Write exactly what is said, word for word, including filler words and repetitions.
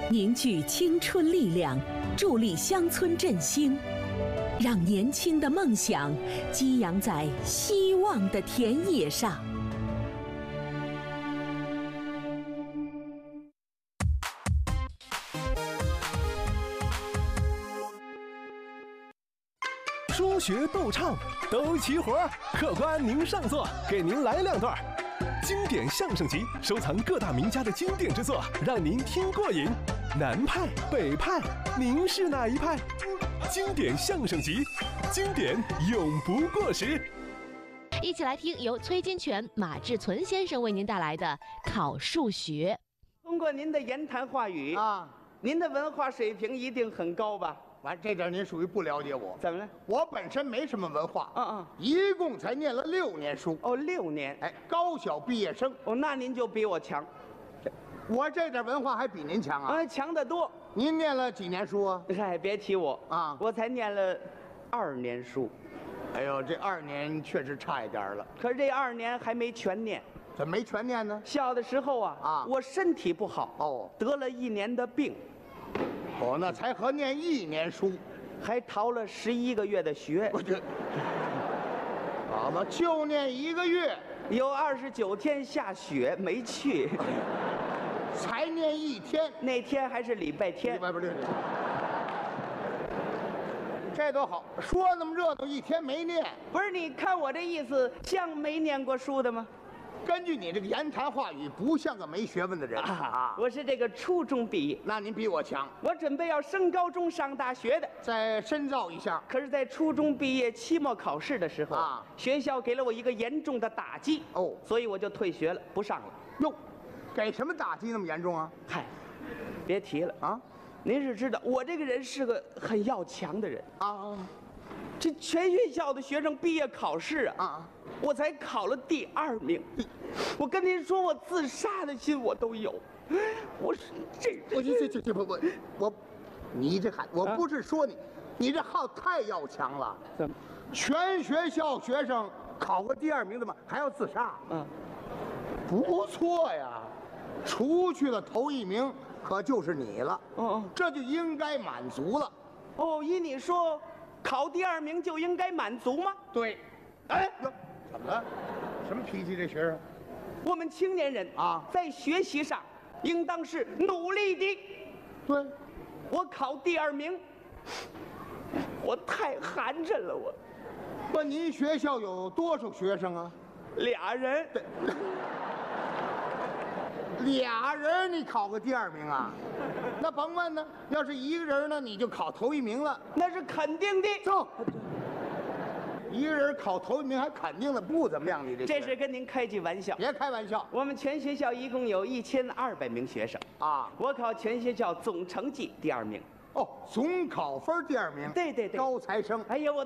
凝聚青春力量，助力乡村振兴，让年轻的梦想激扬在希望的田野上。 说学逗唱都齐活，客官您上座，给您来两段。经典相声集收藏各大名家的经典之作，让您听过瘾。南派北派，您是哪一派？经典相声集，经典永不过时。 一起来听由崔金泉、马志存先生为您带来的考数学。 通过您的言谈话语啊，您的文化水平一定很高吧？ 完，这点您属于不了解我。 怎么了？ 我本身没什么文化， 嗯嗯， 一共才念了六年书。 哦，六年， 哎，高小毕业生。 哦，那您就比我强。 我这点文化还比您强啊？ 啊，强得多。 您念了几年书啊？ 嗨，别提我啊， 我才念了二年书。 哎呦，这二年确实差一点了。 可是这二年还没全念。 怎么没全念呢？ 小的时候啊， 啊， 我身体不好， 哦， 得了一年的病。 哦，那才合念一年书， 还逃了十一个月的学。 我这，好嘛，就念一个月， 有二十九天下雪没去， 才念一天， 那天还是礼拜天。 礼拜不对，这多好，说那么热闹，一天没念。 不是，你看我这意思，像没念过书的吗？ 根据你这个言谈话语，不像个没学问的人啊！我是这个初中毕业， 那您比我强。 我准备要升高中上大学的， 再深造一下。 可是，在初中毕业期末考试的时候啊， 学校给了我一个严重的打击哦， 所以我就退学了，不上了。 哟，给什么打击那么严重啊？ 嗨，别提了啊！您是知道，我这个人是个很要强的人啊。 这全学校的学生毕业考试啊， 啊我才考了第二名。我跟您说，我自杀的心我都有。我是这我这这这这不不我，你这还我不是说你，啊、你这号太要强了。 怎么？ 全学校学生考个第二名的嘛，还要自杀？ 嗯， 不错呀，除去了头一名，可就是你了。 哦哦， 这就应该满足了。 哦，依你说，考第二名就应该满足吗？ 对。哎，怎么了？什么脾气？这学生？ 我们青年人啊，在学习上应当是努力的。 对， 我考第二名，我太寒碜了。我， 那您学校有多少学生啊？ 俩人。 俩人你考个第二名啊？那甭问呢，要是一个人呢，你就考头一名了。 那是肯定的。 走。一个人考头一名还肯定的不怎么样，你这这是跟您开句玩笑。 别开玩笑， 我们全学校一共有一千二百名学生啊， 我考全学校总成绩第二名。 哦，总考分第二名。 对对对， 高材生。 哎呀，我